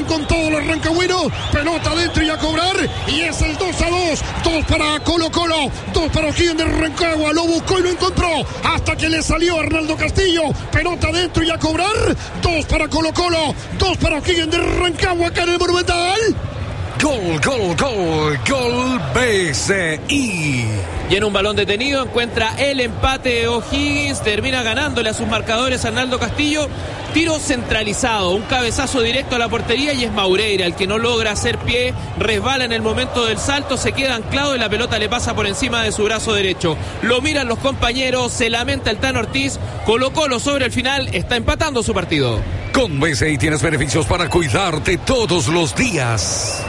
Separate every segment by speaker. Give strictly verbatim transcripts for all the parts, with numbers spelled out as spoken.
Speaker 1: con todo, lo arranca bueno, pelota adentro y a cobrar, y es el dos a dos, dos para Colo Colo, dos para O'Higgins de Rancagua, lo buscó y lo encontró, hasta que le salió Arnaldo Castillo, pelota adentro y a cobrar, dos para Colo Colo, dos para O'Higgins de Rancagua, acá en el Monumental.
Speaker 2: Gol, gol, gol, gol B C I.
Speaker 3: Y en un balón detenido encuentra el empate de O'Higgins, termina ganándole a sus marcadores Arnaldo Castillo. Tiro centralizado, un cabezazo directo a la portería y es Maureira el que no logra hacer pie, resbala en el momento del salto, se queda anclado y la pelota le pasa por encima de su brazo derecho. Lo miran los compañeros, se lamenta el Tano Ortiz. Colo Colo sobre el final está empatando su partido.
Speaker 2: Con B C I tienes beneficios para cuidarte todos los días.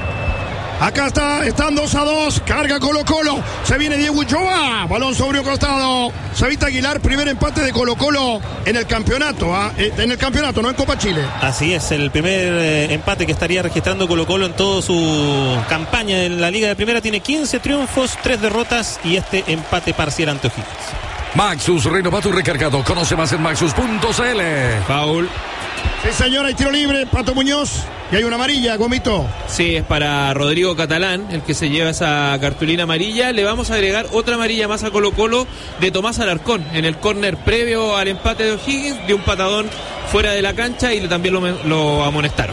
Speaker 1: Acá está, están dos a dos, carga Colo Colo, se viene Diego Ulloa, balón sobre un costado, Savita Aguilar, primer empate de Colo Colo en el campeonato, ¿eh? en el campeonato, no en Copa Chile.
Speaker 4: Así es, el primer eh, empate que estaría registrando Colo Colo en toda su campaña en la Liga de Primera, tiene quince triunfos, tres derrotas y este empate parcial ante O'Higgins.
Speaker 2: Maxus, renovado y recargado, conoce más en maxus punto c l.
Speaker 3: Foul.
Speaker 1: Sí, señora, hay tiro libre, Pato Muñoz. Y hay una amarilla, Gomito.
Speaker 3: Sí, es para Rodrigo Catalán, el que se lleva esa cartulina amarilla. Le vamos a agregar otra amarilla más a Colo Colo de Tomás Alarcón en el córner previo al empate de O'Higgins, de un patadón fuera de la cancha y también lo, lo amonestaron.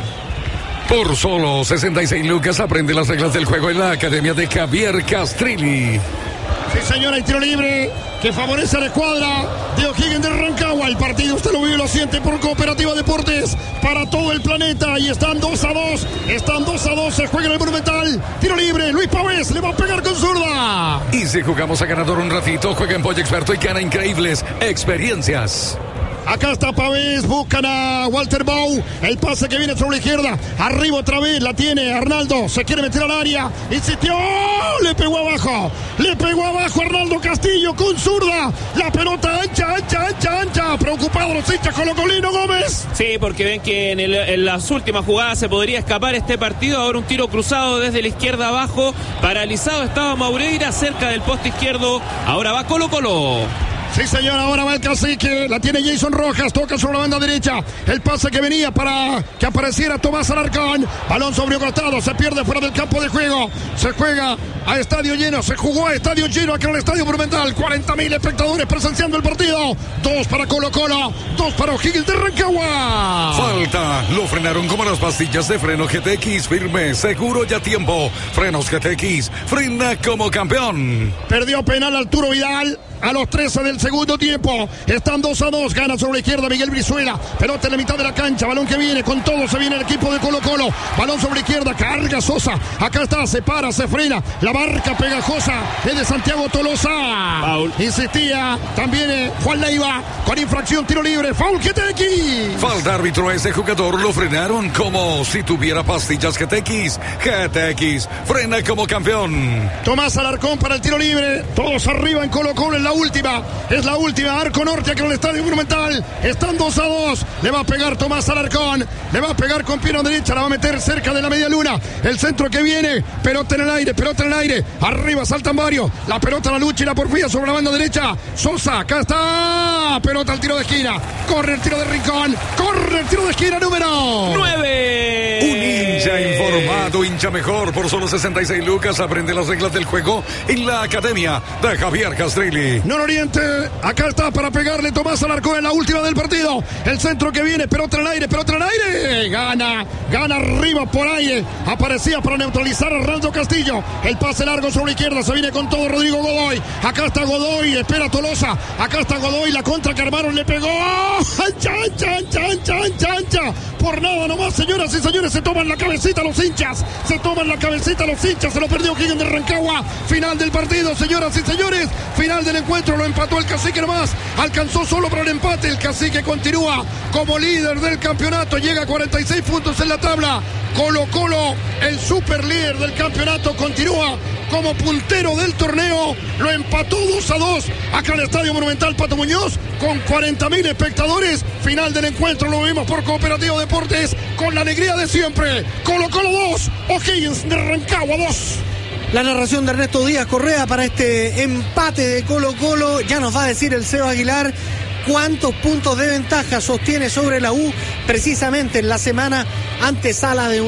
Speaker 2: Por solo sesenta y seis lucas aprende las reglas del juego en la Academia de Javier Castrilli.
Speaker 1: Sí, señora, hay tiro libre que favorece a la escuadra de O'Higgins de Rancagua. El partido usted lo vive y lo siente por Cooperativa Deportes para todo el planeta. Y están dos a dos, están dos a dos, se juega en el Monumental. Tiro libre, Luis Pavés le va a pegar con zurda.
Speaker 2: Y si jugamos a ganador un ratito, juega en Pollo Experto y gana increíbles experiencias.
Speaker 1: Acá está Pavés, buscan a Walter Bau, el pase que viene sobre la izquierda, arriba otra vez, la tiene Arnaldo, se quiere meter al área, insistió, le pegó abajo, le pegó abajo Arnaldo Castillo con zurda, la pelota ancha, ancha, ancha, ancha, preocupado los hinchas colocolinos, Gómez.
Speaker 3: Sí, porque ven que en, el, en las últimas jugadas se podría escapar este partido, ahora un tiro cruzado desde la izquierda abajo, paralizado estaba Maureira cerca del poste izquierdo, ahora va Colo Colo.
Speaker 1: Sí, señor, ahora va el cacique, la tiene Jason Rojas, toca sobre la banda derecha, el pase que venía para que apareciera Tomás Alarcón, balón sobre un costado, se pierde fuera del campo de juego, se juega a estadio lleno, se jugó a estadio lleno acá en el Estadio Monumental, cuarenta mil espectadores presenciando el partido, dos para Colo Colo, dos para O'Higgins de Rancagua.
Speaker 2: Falta, lo frenaron como las pastillas de freno G T X, firme, seguro y a tiempo, frenos G T X, frena como campeón.
Speaker 1: Perdió penal Arturo Vidal a los trece del segundo tiempo, están dos a dos, gana sobre la izquierda Miguel Brizuela, pelota en la mitad de la cancha, balón que viene, con todo se viene el equipo de Colo Colo, balón sobre la izquierda, carga Sosa, acá está, se para, se frena, la marca pegajosa es de Santiago Tolosa,
Speaker 3: foul.
Speaker 1: Insistía también eh, Juan Leiva, con infracción, tiro libre, foul G T X.
Speaker 2: Falta árbitro, a ese jugador lo frenaron como si tuviera pastillas G T X, G T X, frena como campeón.
Speaker 1: Tomás Alarcón para el tiro libre, todos arriba en Colo Colo, en la última, es la última, Arco Norte aquí en el Estadio Monumental, están dos a dos, le va a pegar Tomás Alarcón, le va a pegar con pierna derecha, la va a meter cerca de la media luna, el centro que viene, pelota en el aire, pelota en el aire, arriba saltan varios, la pelota la lucha y la porfía sobre la banda derecha, Sosa, acá está, pelota al tiro de esquina, corre el tiro de rincón, corre el tiro de esquina número
Speaker 3: nueve.
Speaker 2: Un hincha informado, hincha mejor, por solo sesenta y seis lucas, aprende las reglas del juego en la Academia de Javier Castrilli.
Speaker 1: Nororiente, acá está para pegarle Tomás Alarcón en la última del partido, el centro que viene, pelota en el aire, pelota en el aire, gana, gana arriba por aire, aparecía para neutralizar a Arnaldo Castillo, el pase largo sobre la izquierda, se viene con todo Rodrigo Godoy, acá está Godoy, espera Tolosa, acá está Godoy, la contra que armaron, le pegó, ancha, ancha, ancha, ancha, ancha, ancha, por nada nomás, señoras y señores, se toman la cabecita los hinchas, se toman la cabecita los hinchas, se lo perdió O'Higgins de Rancagua, final del partido, señoras y señores, final del encuentro, lo empató el Cacique nomás, alcanzó solo para el empate, el Cacique continúa como líder del campeonato, llega a cuarenta y seis puntos en la tabla, Colo Colo, el super líder del campeonato, continúa como puntero del torneo, lo empató dos a dos acá en el Estadio Monumental Pato Muñoz, con cuarenta mil espectadores, final del encuentro, lo vimos por Cooperativa Deportes, con la alegría de siempre, Colo Colo dos, O'Higgins de Rancagua dos.
Speaker 5: La narración de Ernesto Díaz Correa para este empate de Colo Colo. Ya nos va a decir el Seba Aguilar cuántos puntos de ventaja sostiene sobre la U precisamente en la semana antesala de un